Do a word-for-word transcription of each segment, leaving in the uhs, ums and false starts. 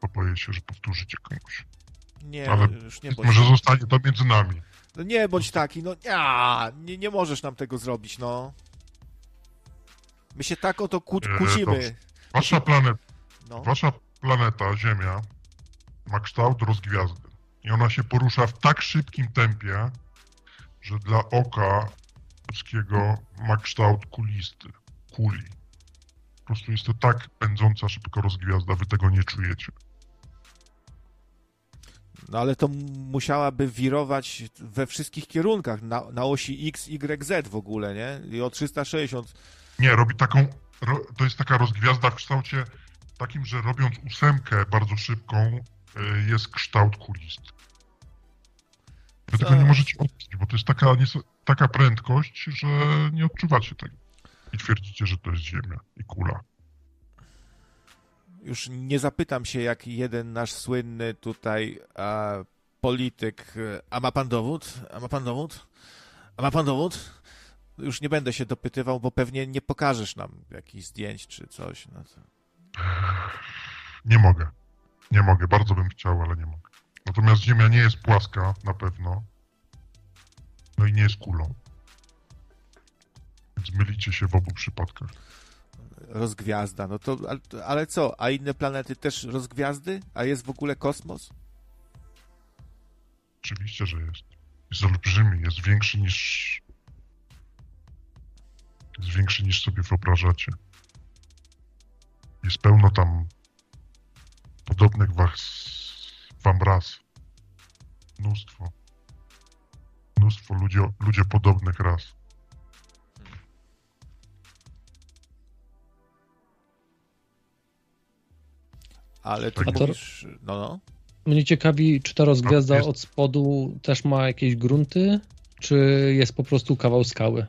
bo boję się, że powtórzycie komuś. Nie, Ale już nie bądź może taki. zostanie to między nami. No nie bądź taki, no ja, nie, nie możesz nam tego zrobić, no. My się tak o to kłó- E, kłócimy. dobrze. Wasza planeta, No. wasza planeta, Ziemia, ma kształt rozgwiazdy. I ona się porusza w tak szybkim tempie, że dla oka ludzkiego ma kształt kulisty, kuli. Po prostu jest to tak pędząca szybko rozgwiazda, wy tego nie czujecie. No ale to musiałaby wirować we wszystkich kierunkach, na, na osi X, Y, Z w ogóle, nie? I o trzysta sześćdziesiąt. Nie, robi taką, ro, to jest taka rozgwiazda w kształcie takim, że robiąc ósemkę bardzo szybką, y, jest kształt kulisty. Wy Co? tego nie możecie odczuć, bo to jest taka, nie, taka prędkość, że nie odczuwacie tego. I twierdzicie, że to jest Ziemia i kula. Już nie zapytam się, jak jeden nasz słynny tutaj a, polityk, a ma pan dowód? A ma pan dowód? A ma pan dowód? Już nie będę się dopytywał, bo pewnie nie pokażesz nam jakichś zdjęć czy coś. No to... Nie mogę. Nie mogę. Bardzo bym chciał, ale nie mogę. Natomiast Ziemia nie jest płaska, na pewno. No i nie jest kulą. Więc mylicie się w obu przypadkach. Rozgwiazda, no to, ale, ale co? A inne planety też rozgwiazdy? A jest w ogóle kosmos? Oczywiście, że jest. Jest olbrzymi, jest większy niż... Jest większy niż sobie wyobrażacie. Jest pełno tam podobnych was, wam ras. Mnóstwo. Mnóstwo ludzi, ludzie podobnych ras. Ale ty A to- mówisz... No, no. Mnie ciekawi, czy ta rozgwiazda Jest- od spodu też ma jakieś grunty, czy jest po prostu kawał skały?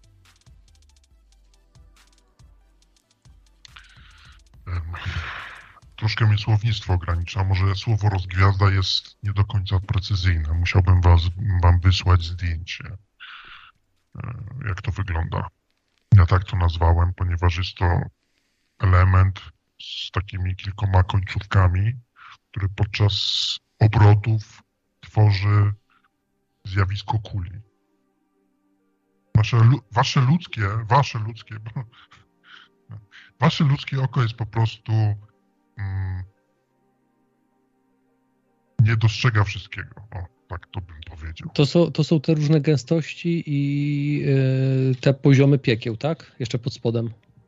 Em, Troszkę mnie słownictwo ogranicza. Może słowo rozgwiazda jest nie do końca precyzyjne. Musiałbym was, wam wysłać zdjęcie, e, jak to wygląda. Ja tak to nazwałem, ponieważ jest to element z takimi kilkoma końcówkami, który podczas obrotów tworzy zjawisko kuli. Wasze, lu- wasze ludzkie, wasze ludzkie, bo wasze ludzkie oko jest po prostu mm, nie dostrzega wszystkiego. O, tak to bym powiedział. To są, to są te różne gęstości i yy, te poziomy piekieł, tak? Jeszcze pod spodem.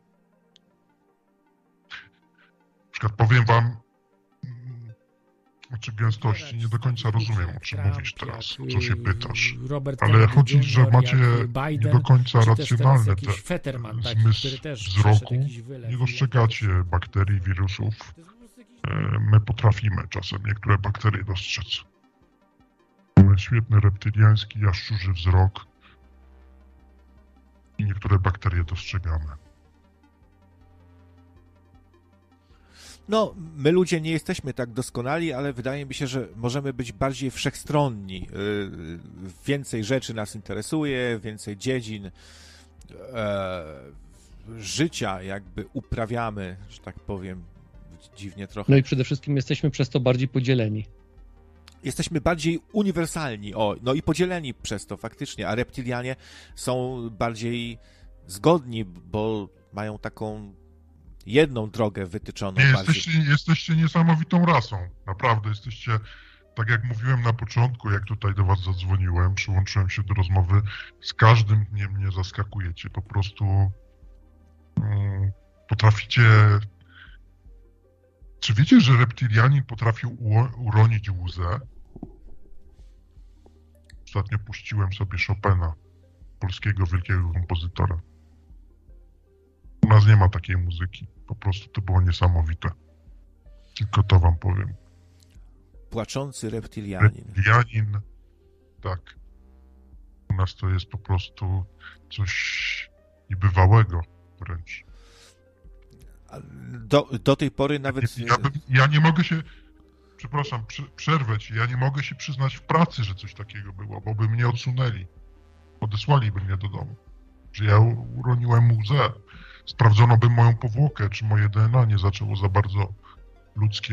Na przykład powiem wam, mm, znaczy gęstości, nie do końca rozumiem, o czym Trump, mówisz teraz, jak, o co się y, pytasz. Robert Ale Kennedy chodzi, że junior, macie jak Biden, nie do końca czy też teraz racjonalne jakiś te Fetterman taki, zmysł który też wzroku. przeszedł jakiś wylew. Nie i dostrzegacie jak- bakterii, wirusów. To jest po prostu jakiś- E, My potrafimy czasem niektóre bakterie dostrzec. Mamy świetny reptyliański, jaszczurzy wzrok i niektóre bakterie dostrzegamy. No, my ludzie nie jesteśmy tak doskonali, ale wydaje mi się, że możemy być bardziej wszechstronni. Yy, Więcej rzeczy nas interesuje, więcej dziedzin e, życia jakby uprawiamy, że tak powiem, dziwnie trochę. No i przede wszystkim jesteśmy przez to bardziej podzieleni. Jesteśmy bardziej uniwersalni, o, no i podzieleni przez to faktycznie, a reptilianie są bardziej zgodni, bo mają taką jedną drogę wytyczoną Nie, bardziej. jesteście, jesteście niesamowitą rasą. Naprawdę, jesteście, tak jak mówiłem na początku, jak tutaj do was zadzwoniłem, przyłączyłem się do rozmowy, z każdym dniem mnie zaskakujecie. Po prostu mm, potraficie... Czy wiecie, że reptilianin potrafił uło- uronić łzę? Ostatnio puściłem sobie Chopina, polskiego wielkiego kompozytora. U nas nie ma takiej muzyki. Po prostu to było niesamowite. Tylko to wam powiem. Płaczący reptilianin. Reptilianin, tak. U nas to jest po prostu coś niebywałego wręcz. Do, do tej pory nawet... Ja, bym, ja nie mogę się, przepraszam, przy, przerwę ci, ja nie mogę się przyznać w pracy, że coś takiego było, bo by mnie odsunęli. Odesłaliby mnie do domu. Że ja uroniłem łzę. Sprawdzono by moją powłokę, czy moje D N A nie zaczęło za bardzo ludzkie